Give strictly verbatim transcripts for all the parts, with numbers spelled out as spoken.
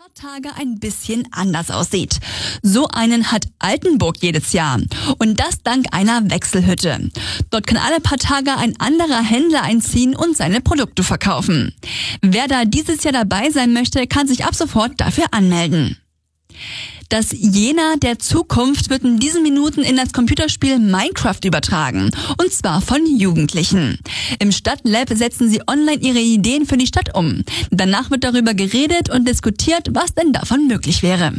Tage ein bisschen anders aussieht. So einen hat Altenburg jedes Jahr. Und das dank einer Wechselhütte. Dort kann alle paar Tage ein anderer Händler einziehen und seine Produkte verkaufen. Wer da dieses Jahr dabei sein möchte, kann sich ab sofort dafür anmelden. Das Jena der Zukunft wird in diesen Minuten in das Computerspiel Minecraft übertragen. Und zwar von Jugendlichen. Im Stadtlab setzen sie online ihre Ideen für die Stadt um. Danach wird darüber geredet und diskutiert, was denn davon möglich wäre.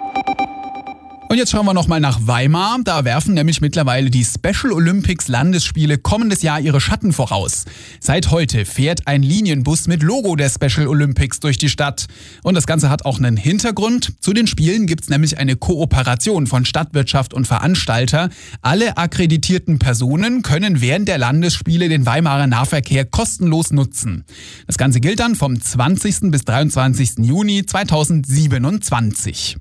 Und jetzt schauen wir nochmal nach Weimar. Da werfen nämlich mittlerweile die Special Olympics Landesspiele kommendes Jahr ihre Schatten voraus. Seit heute fährt ein Linienbus mit Logo der Special Olympics durch die Stadt. Und das Ganze hat auch einen Hintergrund. Zu den Spielen gibt's nämlich eine Kooperation von Stadtwirtschaft und Veranstalter. Alle akkreditierten Personen können während der Landesspiele den Weimarer Nahverkehr kostenlos nutzen. Das Ganze gilt dann vom zwanzigsten bis dreiundzwanzigsten Juni zweitausendsiebenundzwanzig.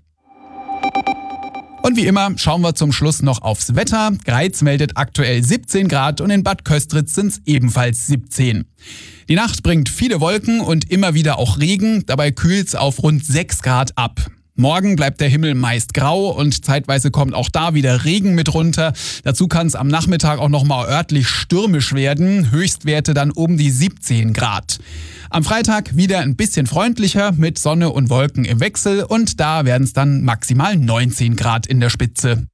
Und wie immer schauen wir zum Schluss noch aufs Wetter. Greiz meldet aktuell siebzehn Grad und in Bad Köstritz sind es ebenfalls siebzehn. Die Nacht bringt viele Wolken und immer wieder auch Regen. Dabei kühlt es auf rund sechs Grad ab. Morgen bleibt der Himmel meist grau und zeitweise kommt auch da wieder Regen mit runter. Dazu kann es am Nachmittag auch nochmal örtlich stürmisch werden. Höchstwerte dann um die siebzehn Grad. Am Freitag wieder ein bisschen freundlicher mit Sonne und Wolken im Wechsel und da werden es dann maximal neunzehn Grad in der Spitze.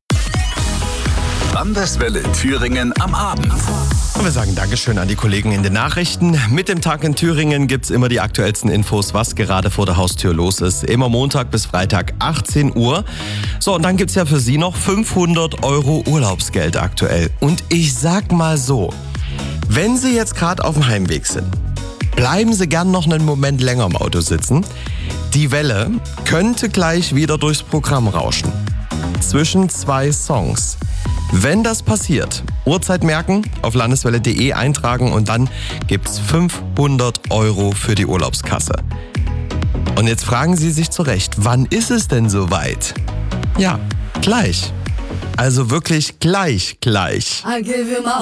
Landeswelle Thüringen am Abend. Und wir sagen Dankeschön an die Kollegen in den Nachrichten. Mit dem Tag in Thüringen gibt's immer die aktuellsten Infos, was gerade vor der Haustür los ist. Immer Montag bis Freitag achtzehn Uhr. So, und dann gibt's ja für Sie noch fünfhundert Euro Urlaubsgeld aktuell. Und ich sag mal so, wenn Sie jetzt gerade auf dem Heimweg sind, bleiben Sie gern noch einen Moment länger im Auto sitzen. Die Welle könnte gleich wieder durchs Programm rauschen. Zwischen zwei Songs. Wenn das passiert, Uhrzeit merken, auf landeswelle punkt de eintragen und dann gibt's fünfhundert Euro für die Urlaubskasse. Und jetzt fragen Sie sich zu Recht, wann ist es denn soweit? Ja, gleich. Also wirklich gleich, gleich. I give you my